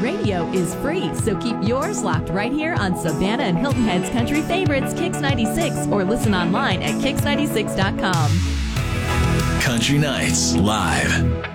Radio is free, so keep yours locked right here on Savannah and Hilton Head's country favorites, Kix 96, or listen online at Kix96.com. Country Nights Live.